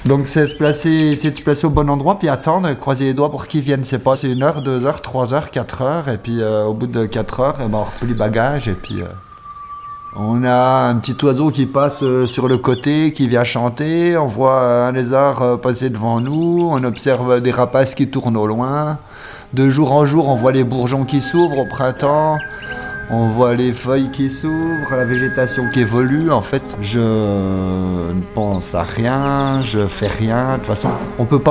Donc c'est de se placer au bon endroit, puis attendre, croiser les doigts pour qu'ils viennent. C'est pas, c'est 1 heure, 2 heures, 3 heures, 4 heures, et puis au bout de 4 heures, eh ben, on replie bagage, et puis on a un petit oiseau qui passe sur le côté, qui vient chanter, on voit un lézard passer devant nous, on observe des rapaces qui tournent au loin. De jour en jour, on voit les bourgeons qui s'ouvrent au printemps. On voit les feuilles qui s'ouvrent, la végétation qui évolue. En fait, je ne pense à rien, je fais rien. De toute façon, on peut pas